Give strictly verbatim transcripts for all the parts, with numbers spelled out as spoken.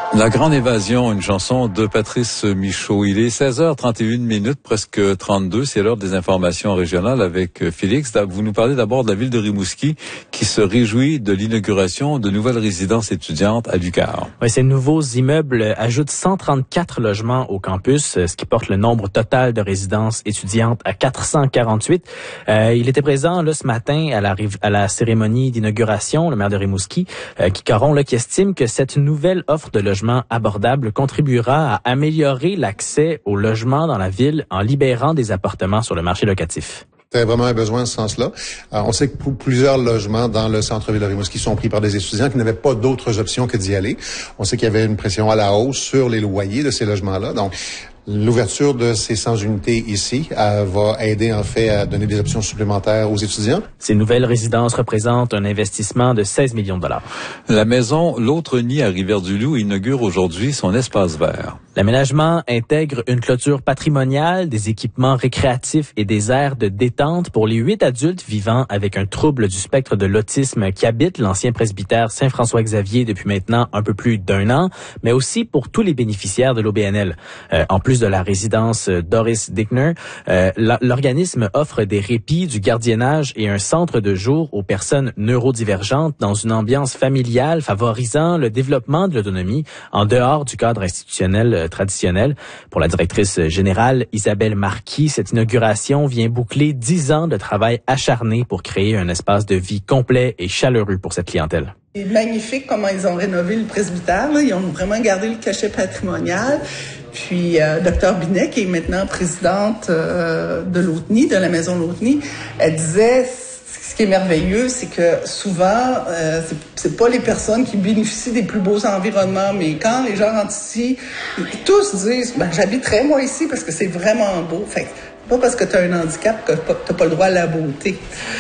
La Grande Évasion, une chanson de Patrice Michaud. Il est seize heures trente et une minutes, presque trente-deux. C'est l'heure des informations régionales avec Félix. Vous nous parlez d'abord de la ville de Rimouski qui se réjouit de l'inauguration de nouvelles résidences étudiantes à Lucar. Oui, ces nouveaux immeubles ajoutent cent trente-quatre logements au campus, ce qui porte le nombre total de résidences étudiantes à quatre cent quarante-huit. Euh, il était présent là ce matin à la, à la cérémonie d'inauguration, le maire de Rimouski, euh, Guy Caron, là, qui estime que cette nouvelle offre de logements abordable contribuera à améliorer l'accès au logement dans la ville en libérant des appartements sur le marché locatif. Il y a vraiment un besoin en ce sens-là. Alors, on sait que pour plusieurs logements dans le centre-ville de Rimouski sont pris par des étudiants qui n'avaient pas d'autres options que d'y aller. On sait qu'il y avait une pression à la hausse sur les loyers de ces logements-là. Donc, l'ouverture de ces cent unités ici euh, va aider en fait à donner des options supplémentaires aux étudiants. Ces nouvelles résidences représentent un investissement de seize millions de dollars. La maison L'Autre Nid à Rivière-du-Loup inaugure aujourd'hui son espace vert. L'aménagement intègre une clôture patrimoniale, des équipements récréatifs et des aires de détente pour les huit adultes vivant avec un trouble du spectre de l'autisme qui habitent l'ancien presbytère Saint-François-Xavier depuis maintenant un peu plus d'un an, mais aussi pour tous les bénéficiaires de l'O B N L. Euh, en plus de la résidence Doris Dickner, euh, l'organisme offre des répits, du gardiennage et un centre de jour aux personnes neurodivergentes dans une ambiance familiale favorisant le développement de l'autonomie en dehors du cadre institutionnel euh, traditionnel. Pour la directrice générale Isabelle Marquis, cette inauguration vient boucler dix ans de travail acharné pour créer un espace de vie complet et chaleureux pour cette clientèle. C'est magnifique comment ils ont rénové le presbytère. Là. Ils ont vraiment gardé le cachet patrimonial. Puis, euh, Dr Binet, qui est maintenant présidente euh, de L'Autre Nid, de la maison L'Autre Nid, elle disait, ce qui est merveilleux, c'est que souvent, euh, c'est, c'est pas les personnes qui bénéficient des plus beaux environnements, mais quand les gens rentrent ici, ils, tous disent, ben, j'habiterais moi ici parce que c'est vraiment beau. Fait que, pas parce que tu as un handicap que tu n'as pas le droit à la beauté.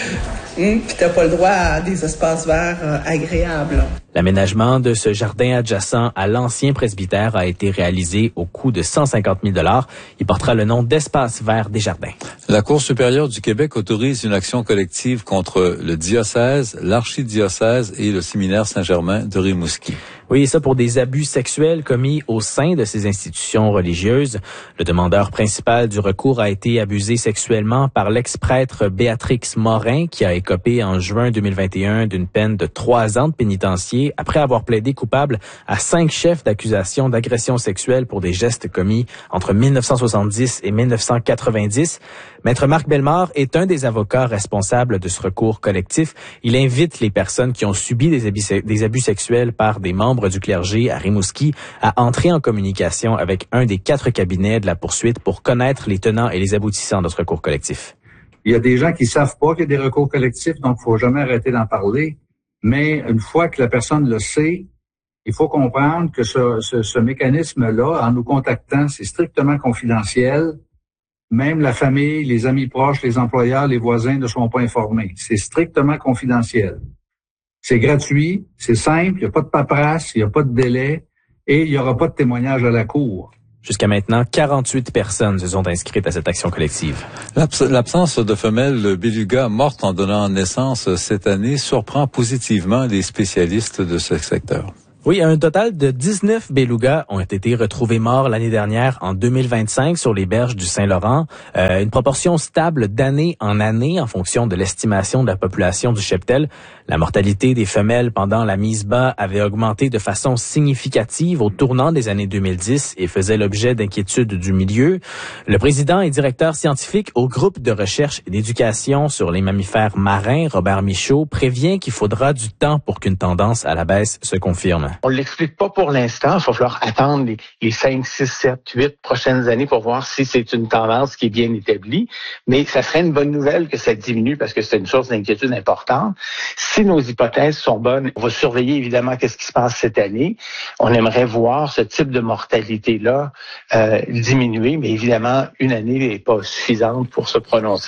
Hum, puis tu n'as pas le droit à des espaces verts euh, agréables. L'aménagement de ce jardin adjacent à l'ancien presbytère a été réalisé au coût de cent cinquante mille dollars. Il portera le nom d'Espace vert des jardins. La Cour supérieure du Québec autorise une action collective contre le diocèse, l'archidiocèse et le séminaire Saint-Germain de Rimouski. Oui, ça pour des abus sexuels commis au sein de ces institutions religieuses. Le demandeur principal du recours a été abusé sexuellement par l'ex-prêtre Béatrix Morin, qui a écopé en juin deux mille vingt et un d'une peine de trois ans de pénitencier après avoir plaidé coupable à cinq chefs d'accusation d'agression sexuelle pour des gestes commis entre mille neuf cent soixante-dix et mille neuf cent quatre-vingt-dix. Maître Marc Bellemare est un des avocats responsables de ce recours collectif. Il invite les personnes qui ont subi des abus, des abus sexuels par des membres du clergé à Rimouski à entrer en communication avec un des quatre cabinets de la poursuite pour connaître les tenants et les aboutissants de ce recours collectif. Il y a des gens qui savent pas qu'il y a des recours collectifs, donc il faut jamais arrêter d'en parler. Mais une fois que la personne le sait, il faut comprendre que ce, ce, ce mécanisme-là, en nous contactant, c'est strictement confidentiel. Même la famille, les amis proches, les employeurs, les voisins ne seront pas informés. C'est strictement confidentiel. C'est gratuit, c'est simple, il n'y a pas de paperasse, il n'y a pas de délai et il n'y aura pas de témoignage à la cour. Jusqu'à maintenant, quarante-huit personnes se sont inscrites à cette action collective. L'abs- l'absence de femelles belugas mortes en donnant naissance cette année surprend positivement les spécialistes de ce secteur. Oui, un total de dix-neuf belugas ont été retrouvés morts l'année dernière en deux mille vingt-cinq sur les berges du Saint-Laurent. Euh, une proportion stable d'année en année en fonction de l'estimation de la population du cheptel. La mortalité des femelles pendant la mise bas avait augmenté de façon significative au tournant des années deux mille dix et faisait l'objet d'inquiétudes du milieu. Le président et directeur scientifique au groupe de recherche et d'éducation sur les mammifères marins, Robert Michaud, prévient qu'il faudra du temps pour qu'une tendance à la baisse se confirme. On l'explique pas pour l'instant. Il va falloir attendre les, les cinq, six, sept, huit prochaines années pour voir si c'est une tendance qui est bien établie. Mais ça serait une bonne nouvelle que ça diminue parce que c'est une source d'inquiétude importante. Si nos hypothèses sont bonnes, on va surveiller évidemment qu'est-ce qui se passe cette année. On aimerait voir ce type de mortalité-là euh, diminuer, mais évidemment, une année n'est pas suffisante pour se prononcer.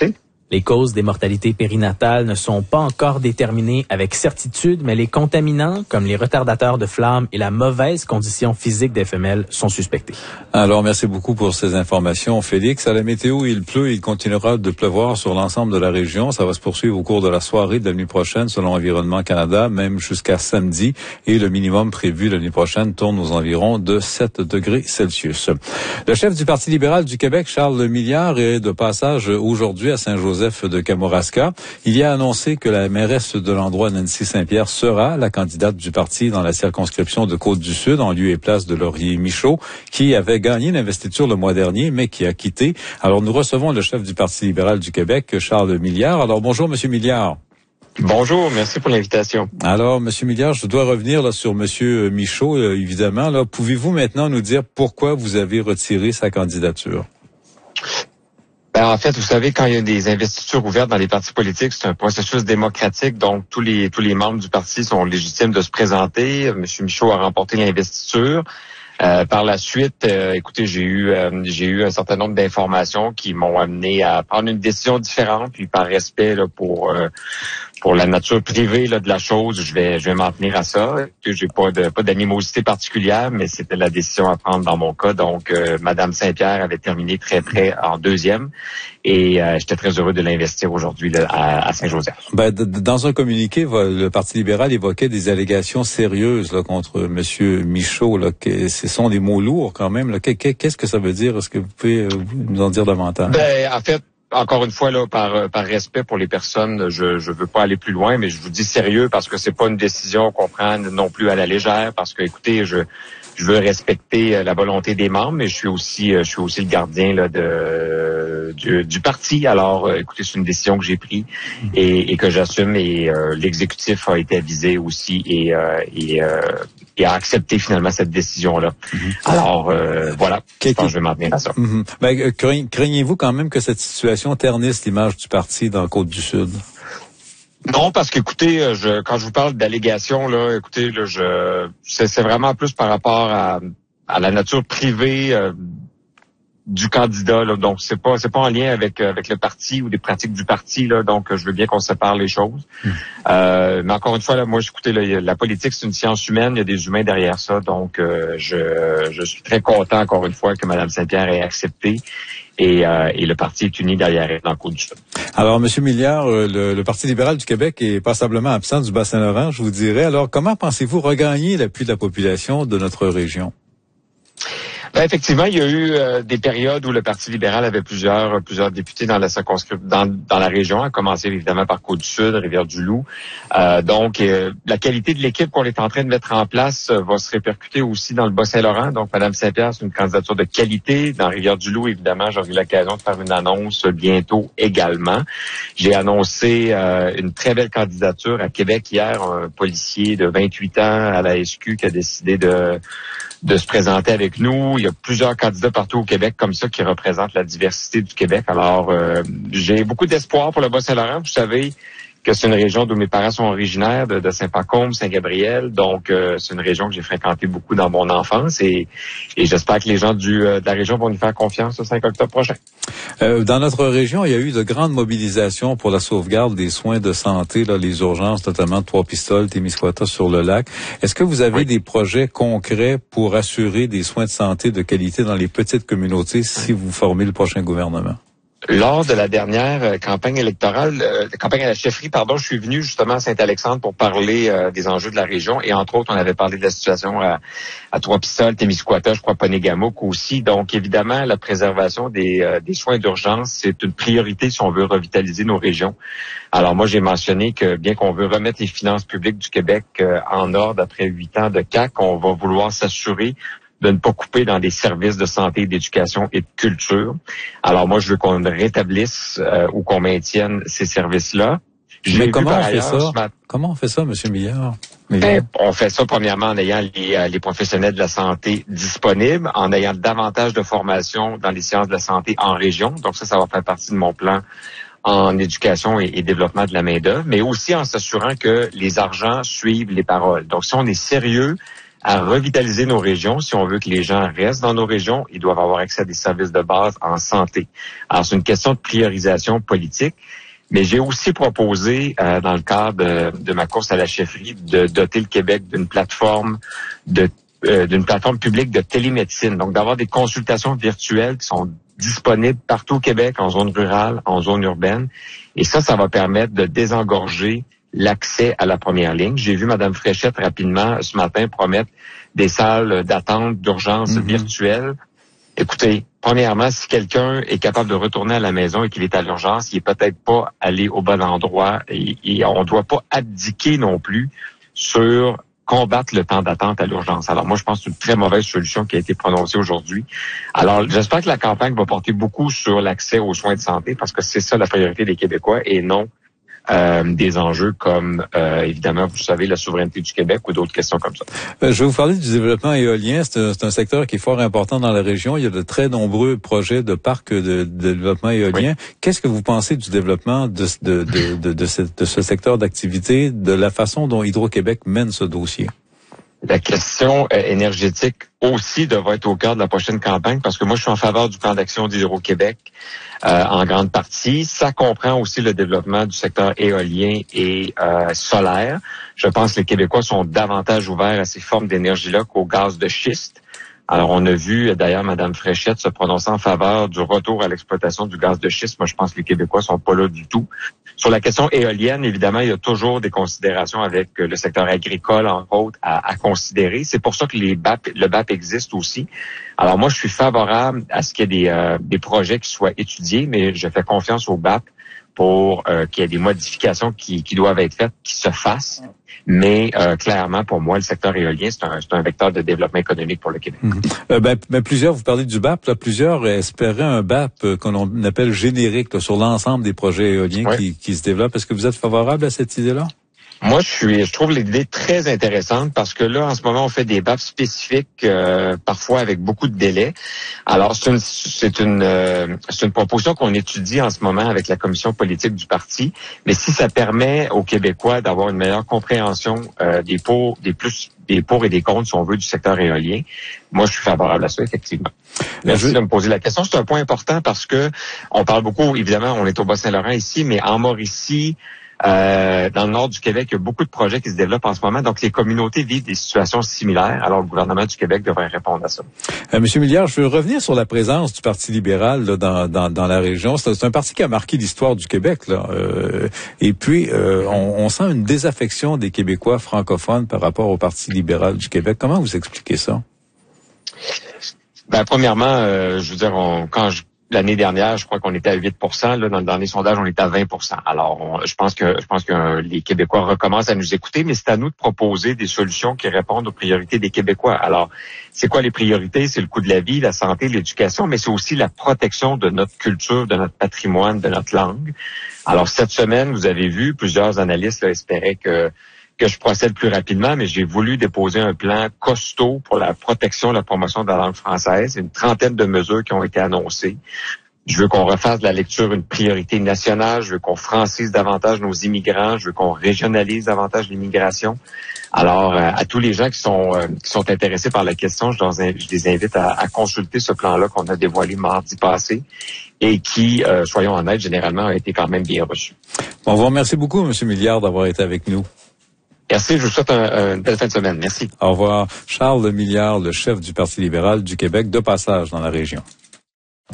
Les causes des mortalités périnatales ne sont pas encore déterminées avec certitude, mais les contaminants, comme les retardateurs de flamme et la mauvaise condition physique des femelles, sont suspectés. Alors, merci beaucoup pour ces informations, Félix. À la météo, il pleut, il continuera de pleuvoir sur l'ensemble de la région. Ça va se poursuivre au cours de la soirée de la nuit prochaine, selon Environnement Canada, même jusqu'à samedi. Et le minimum prévu la nuit prochaine tourne aux environs de sept degrés Celsius. Le chef du Parti libéral du Québec, Charles Milliard, est de passage aujourd'hui à Saint-Joseph de Kamouraska. Il y a annoncé que la mairesse de l'endroit, Nancy Saint-Pierre, sera la candidate du parti dans la circonscription de Côte-du-Sud, en lieu et place de Laurier Michaud, qui avait gagné l'investiture le mois dernier, mais qui a quitté. Alors, nous recevons le chef du Parti libéral du Québec, Charles Milliard. Alors, bonjour, Monsieur Milliard. Bonjour, merci pour l'invitation. Alors, Monsieur Milliard, je dois revenir là sur Monsieur Michaud, euh, évidemment. Là, pouvez-vous maintenant nous dire pourquoi vous avez retiré sa candidature? Ben, en fait, vous savez, quand il y a des investitures ouvertes dans les partis politiques, c'est un processus démocratique, donc tous les tous les membres du parti sont légitimes de se présenter. M. Michaud a remporté l'investiture. Euh, par la suite, euh, écoutez, j'ai eu euh, j'ai eu un certain nombre d'informations qui m'ont amené à prendre une décision différente, puis par respect là, pour euh, pour la nature privée là, de la chose, je vais je vais m'en tenir à ça. J'ai pas de pas d'animosité particulière, mais c'était la décision à prendre dans mon cas. Donc, euh, Madame Saint-Pierre avait terminé très près en deuxième, et euh, j'étais très heureux de l'investir aujourd'hui là, à, à Saint-Joseph. Ben, dans un communiqué, le Parti libéral évoquait des allégations sérieuses là, contre Monsieur Michaud. Là, que ce sont des mots lourds quand même. Là. Qu'est-ce que ça veut dire? Est-ce que vous pouvez nous en dire davantage? Ben, en fait. Encore une fois, là, par par respect pour les personnes, je je veux pas aller plus loin, mais je vous dis sérieux parce que c'est pas une décision qu'on prend non plus à la légère. Parce que, écoutez, je je veux respecter la volonté des membres, mais je suis aussi je suis aussi le gardien là de du, du parti. Alors, écoutez, c'est une décision que j'ai prise et, et que j'assume. Et euh, l'exécutif a été avisé aussi et euh, et euh, et a accepté finalement cette décision-là. Mm-hmm. Alors, euh, voilà, je pense que je vais m'en tenir à ça. Mm-hmm. Ben, craign- craignez-vous quand même que cette situation ternisse l'image du parti dans Côte-du-Sud? Non, parce qu'écoutez, je, quand je vous parle d'allégations, là, écoutez, là, je, c'est, c'est vraiment plus par rapport à, à la nature privée euh, du candidat, là. Donc c'est pas c'est pas en lien avec avec le parti ou des pratiques du parti, là. Donc je veux bien qu'on sépare les choses. Mmh. Euh, mais encore une fois, là, moi, écoutez, là, la politique c'est une science humaine, il y a des humains derrière ça. Donc euh, je je suis très content encore une fois que Mme Saint-Pierre ait accepté. Et, euh, et le parti est uni derrière elle dans le Côte-du-Sud. Alors, M. Milliard, le, le Parti libéral du Québec est passablement absent du Bas-Saint-Laurent, je vous dirais. Alors, comment pensez-vous regagner l'appui de la population de notre région? Ben, effectivement, il y a eu euh, des périodes où le Parti libéral avait plusieurs plusieurs députés dans la circonscription, dans, dans la région, à commencer évidemment par Côte-du-Sud, Rivière-du-Loup. Euh, donc, euh, la qualité de l'équipe qu'on est en train de mettre en place euh, va se répercuter aussi dans le Bas-Saint-Laurent. Donc, Mme Saint-Pierre, c'est une candidature de qualité. Dans Rivière-du-Loup, évidemment, j'aurai eu l'occasion de faire une annonce bientôt également. J'ai annoncé euh, une très belle candidature à Québec hier, un policier de vingt-huit ans à la S Q qui a décidé de de se présenter avec nous. Il y a plusieurs candidats partout au Québec comme ça qui représentent la diversité du Québec. Alors, euh, j'ai beaucoup d'espoir pour le Bas-Saint-Laurent. Vous savez que c'est une région d'où mes parents sont originaires, de, de Saint-Pacôme, Saint-Gabriel. Donc, euh, c'est une région que j'ai fréquentée beaucoup dans mon enfance et, et j'espère que les gens du, euh, de la région vont nous faire confiance le cinq octobre prochain. Euh, dans notre région, il y a eu de grandes mobilisations pour la sauvegarde des soins de santé, là, les urgences, notamment de Trois-Pistoles, Témiscouata sur le lac. Est-ce que vous avez oui. des projets concrets pour assurer des soins de santé de qualité dans les petites communautés si vous formez le prochain gouvernement? Lors de la dernière campagne électorale, euh, campagne à la chefferie, pardon, je suis venu justement à Saint-Alexandre pour parler euh, des enjeux de la région et entre autres, on avait parlé de la situation à, à Trois-Pistoles, Témiscouata, je crois Ponégamouk aussi. Donc évidemment, la préservation des, euh, des soins d'urgence, c'est une priorité si on veut revitaliser nos régions. Alors moi, j'ai mentionné que bien qu'on veut remettre les finances publiques du Québec euh, en ordre après huit ans de C A Q, on va vouloir s'assurer de ne pas couper dans des services de santé, d'éducation et de culture. Alors moi, je veux qu'on rétablisse euh, ou qu'on maintienne ces services-là. Mais comment on fait ça? Comment on fait ça, M. Milliard? Ben, on fait ça premièrement en ayant les, les professionnels de la santé disponibles, en ayant davantage de formation dans les sciences de la santé en région. Donc ça, ça va faire partie de mon plan en éducation et, et développement de la main-d'œuvre, mais aussi en s'assurant que les argents suivent les paroles. Donc si on est sérieux à revitaliser nos régions. Si on veut que les gens restent dans nos régions, ils doivent avoir accès à des services de base en santé. Alors, c'est une question de priorisation politique. Mais j'ai aussi proposé, euh, dans le cadre de, de ma course à la chefferie, de doter le Québec d'une plateforme de euh, d'une plateforme publique de télémédecine. Donc, d'avoir des consultations virtuelles qui sont disponibles partout au Québec, en zone rurale, en zone urbaine. Et ça, ça va permettre de désengorger l'accès à la première ligne. J'ai vu Mme Fréchette rapidement ce matin promettre des salles d'attente d'urgence mm-hmm. virtuelles. Écoutez, premièrement, si quelqu'un est capable de retourner à la maison et qu'il est à l'urgence, il est peut-être pas allé au bon endroit et, et on ne doit pas abdiquer non plus sur combattre le temps d'attente à l'urgence. Alors moi, je pense que c'est une très mauvaise solution qui a été prononcée aujourd'hui. Alors, j'espère que la campagne va porter beaucoup sur l'accès aux soins de santé parce que c'est ça la priorité des Québécois et non Euh, des enjeux comme, euh, évidemment, vous savez, la souveraineté du Québec ou d'autres questions comme ça. Euh, je vais vous parler du développement éolien. C'est un, c'est un secteur qui est fort important dans la région. Il y a de très nombreux projets de parcs de, de développement éolien. Oui. Qu'est-ce que vous pensez du développement de, de, de, de, de, ce, de ce secteur d'activité, de la façon dont Hydro-Québec mène ce dossier? La question euh, énergétique aussi devrait être au cœur de la prochaine campagne parce que moi, je suis en faveur du plan d'action d'Hydro-Québec euh, en grande partie. Ça comprend aussi le développement du secteur éolien et euh, solaire. Je pense que les Québécois sont davantage ouverts à ces formes d'énergie-là qu'au gaz de schiste. Alors, on a vu d'ailleurs Mme Fréchette se prononcer en faveur du retour à l'exploitation du gaz de schiste. Moi, je pense que les Québécois sont pas là du tout. Sur la question éolienne, évidemment, il y a toujours des considérations avec le secteur agricole, entre autres, à, à considérer. C'est pour ça que les B A P, le B A P existe aussi. Alors, moi, je suis favorable à ce qu'il y ait des, euh, des projets qui soient étudiés, mais je fais confiance au B A P pour euh, qu'il y ait des modifications qui, qui doivent être faites, qui se fassent. Mais euh, clairement, pour moi, le secteur éolien, c'est un, c'est un vecteur de développement économique pour le Québec. Mmh. Euh, ben, ben, plusieurs, vous parlez du B A P, là, plusieurs espéraient un B A P qu'on appelle générique là, sur l'ensemble des projets éoliens oui. qui, qui se développent. Est-ce que vous êtes favorable à cette idée-là? Moi, je suis, je trouve l'idée très intéressante parce que là, en ce moment, on fait des B A P spécifiques, euh, parfois avec beaucoup de délais. Alors, c'est une, c'est une, euh, c'est une proposition qu'on étudie en ce moment avec la commission politique du parti. Mais si ça permet aux Québécois d'avoir une meilleure compréhension euh, des pour, des plus, des pour et des contre, si on veut, du secteur éolien, moi, je suis favorable à ça, effectivement. Merci je... de me poser la question. C'est un point important parce que on parle beaucoup, évidemment, on est au Bas-Saint-Laurent ici, mais en Mauricie, Euh, dans le nord du Québec, il y a beaucoup de projets qui se développent en ce moment. Donc, les communautés vivent des situations similaires. Alors, le gouvernement du Québec devrait répondre à ça. Euh, Monsieur Milliard, je veux revenir sur la présence du Parti libéral là, dans, dans, dans la région. C'est, c'est un parti qui a marqué l'histoire du Québec. Là. Euh, et puis, euh, on, on sent une désaffection des Québécois francophones par rapport au Parti libéral du Québec. Comment vous expliquez ça? Ben, premièrement, euh, je veux dire, on, quand je l'année dernière, je crois qu'on était à huit pour cent. Là, dans le dernier sondage, on était à vingt pour cent. Alors, on, je pense que je pense que euh, les Québécois recommencent à nous écouter, mais c'est à nous de proposer des solutions qui répondent aux priorités des Québécois. Alors, c'est quoi les priorités? C'est le coût de la vie, la santé, l'éducation, mais c'est aussi la protection de notre culture, de notre patrimoine, de notre langue. Alors, cette semaine, vous avez vu, plusieurs analystes là, espéraient que que je procède plus rapidement, mais j'ai voulu déposer un plan costaud pour la protection, la promotion de la langue française. Une trentaine de mesures qui ont été annoncées. Je veux qu'on refasse de la lecture une priorité nationale. Je veux qu'on francise davantage nos immigrants. Je veux qu'on régionalise davantage l'immigration. Alors, euh, à tous les gens qui sont euh, qui sont intéressés par la question, je, leur, je les invite à, à consulter ce plan-là qu'on a dévoilé mardi passé et qui, euh, soyons honnêtes, généralement a été quand même bien reçu. Bon, on vous remercie beaucoup, M. Milliard, d'avoir été avec nous. Merci, je vous souhaite un, une belle fin de semaine. Merci. Au revoir. Charles Milliard, le chef du Parti libéral du Québec, de passage dans la région.